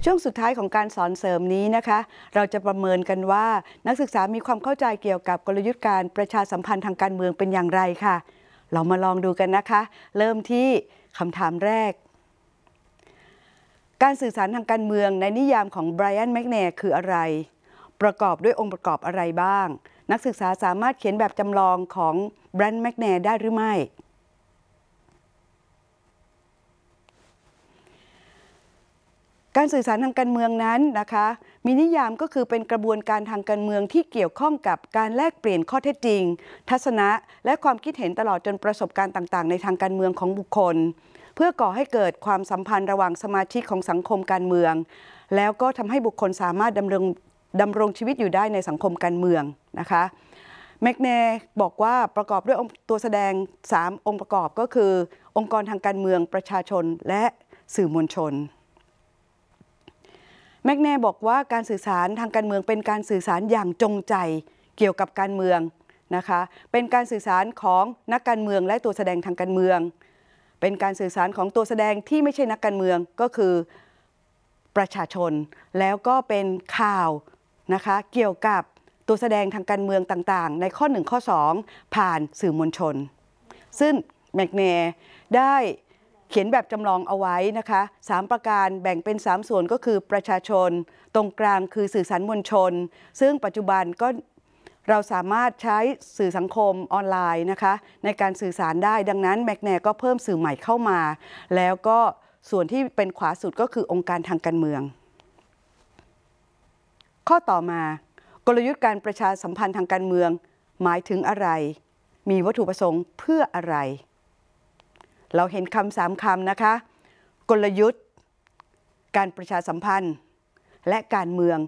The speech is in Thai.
ช่วงสุดท้ายของการสอนเสริมนี้นะคะเราจะประเมินกันว่านักศึกษามีความเข้าใจเกี่ยวกับกลยุทธ์การประชาสัมพันธ์ทางการเมืองเป็นอย่างไรค่ะเรามาลองดูกันนะคะเริ่มที่คำถามแรกการสื่อสารทางการเมืองในนิยามของไบรอัน แมคแนร์คืออะไรประกอบด้วยองค์ประกอบอะไรบ้างนักศึกษาสามารถเขียนแบบจำลองของไบรอัน แมคแนร์ได้หรือไม่การสื่อสารทางการเมืองนั้นนะคะมีนิยามก็คือเป็นกระบวนการทางการเมืองที่เกี่ยวข้องกับการแลกเปลี่ยนข้อเท็จจริงทัศนะและความคิดเห็นตลอดจนประสบการณ์ต่างๆในทางการเมืองของบุคคลเพื่อก่อให้เกิดความสัมพันธ์ระหว่างสมาชิกของสังคมการเมืองแล้วก็ทำให้บุคคลสามารถดำรงชีวิตอยู่ได้ในสังคมการเมืองนะคะแมคแนร์บอกว่าประกอบด้วยตัวแสดง3องค์ประกอบก็คือองค์กรทางการเมืองประชาชนและสื่อมวลชนแมคแนร์บอกว่าการสื่อสารทางการเมืองเป็นการสื่อสารอย่างจงใจเกี่ยวกับการเมืองนะคะเป็นการสื่อสารของนักการเมืองและตัวแสดงทางการเมืองเป็นการสื่อสารของตัวแสดงที่ไม่ใช่นักการเมืองก็คือประชาชนแล้วก็เป็นข่าวนะคะเกี่ยวกับตัวแสดงทางการเมืองต่างๆในข้อ1ข้อ2ผ่านสื่อมวลชนซึ่งแมคแนร์ได้เขียนแบบจำลองเอาไว้นะคะ3ประการแบ่งเป็น3ส่วนก็คือประชาชนตรงกลางคือสื่อสารมวลชนซึ่งปัจจุบันก็เราสามารถใช้สื่อสังคมออนไลน์นะคะในการสื่อสารได้ดังนั้นแมคแนร์ก็เพิ่มสื่อใหม่เข้ามาแล้วก็ส่วนที่เป็นขวาสุดก็คือองค์การทางการเมืองข้อต่อมากลยุทธ์การประชาสัมพันธ์ทางการเมืองหมายถึงอะไรมีวัตถุประสงค์เพื่ออะไรเราเห็นคำ3คำนะคะกลยุทธ์การประชาสัมพันธ์และการเมือง